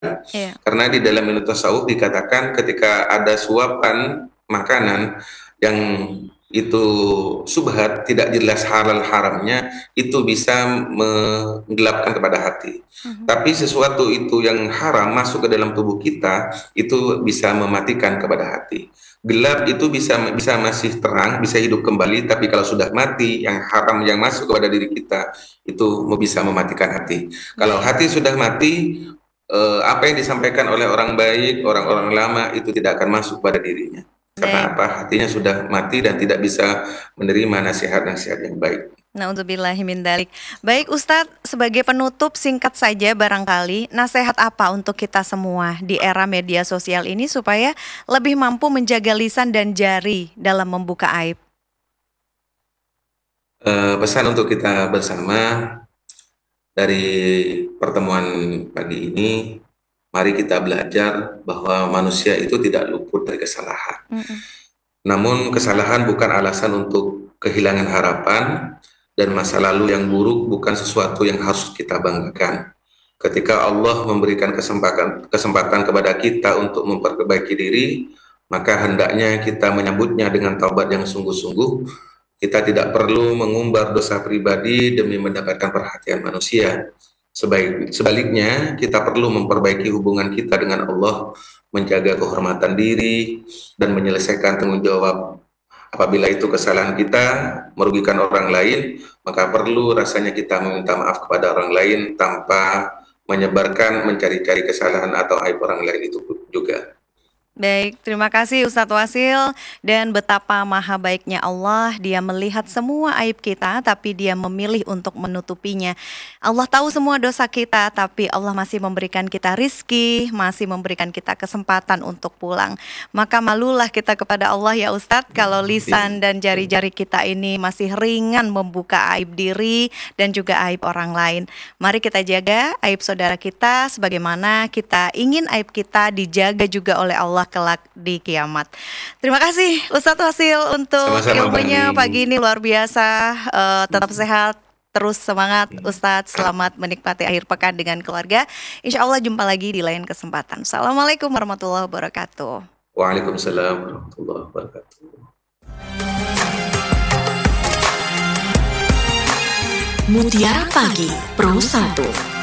Iya. Karena di dalam ilmu tasawuf dikatakan ketika ada suapan makanan yang itu subhat, tidak jelas halal haramnya, itu bisa menggelapkan kepada hati. Mhm. Tapi sesuatu itu yang haram masuk ke dalam tubuh kita, itu bisa mematikan kepada hati. Gelap itu bisa bisa masih terang, bisa hidup kembali, tapi kalau sudah mati, yang haram yang masuk kepada diri kita itu bisa mematikan hati. Kalau Baik, hati sudah mati, apa yang disampaikan oleh orang baik, orang-orang lama itu tidak akan masuk pada dirinya. Karena baik. apa? Hatinya sudah mati dan tidak bisa menerima nasihat-nasihat yang baik. Naudzubillahi min dzalik. Baik Ustadz, sebagai penutup singkat saja barangkali, nasihat apa untuk kita semua di era media sosial ini supaya lebih mampu menjaga lisan dan jari dalam membuka aib? Pesan untuk kita bersama dari pertemuan pagi ini, mari kita belajar bahwa manusia itu tidak luput dari kesalahan. Mhm. Namun kesalahan bukan alasan untuk kehilangan harapan, dan masa lalu yang buruk bukan sesuatu yang harus kita banggakan. Ketika Allah memberikan kesempatan kepada kita untuk memperbaiki diri, maka hendaknya kita menyambutnya dengan taubat yang sungguh-sungguh. Kita tidak perlu mengumbar dosa pribadi demi mendapatkan perhatian manusia. Sebaliknya, kita perlu memperbaiki hubungan kita dengan Allah, menjaga kehormatan diri, dan menyelesaikan tanggung jawab. Apabila itu kesalahan kita merugikan orang lain, maka perlu rasanya kita meminta maaf kepada orang lain tanpa menyebarkan, mencari-cari kesalahan atau aib orang lain itu juga. Baik, terima kasih Ustadz Wasil dan betapa maha baiknya Allah, Dia melihat semua aib kita tapi Dia memilih untuk menutupinya. Allah tahu semua dosa kita tapi Allah masih memberikan kita rizki, masih memberikan kita kesempatan untuk pulang. Maka malulah kita kepada Allah ya Ustadz kalau lisan dan jari-jari kita ini masih ringan membuka aib diri dan juga aib orang lain. Mari kita jaga aib saudara kita sebagaimana kita ingin aib kita dijaga juga oleh Allah kelak di kiamat. Terima kasih Ustadz Wasil untuk Sama-sama Bani. ilmunya pagi ini luar biasa. Tetap sehat, terus semangat Ustadz. Selamat menikmati akhir pekan dengan keluarga. Insya Allah jumpa lagi di lain kesempatan. Assalamualaikum warahmatullahi wabarakatuh. Waalaikumsalam warahmatullahi wabarakatuh. Mutiara Pagi Pro 1.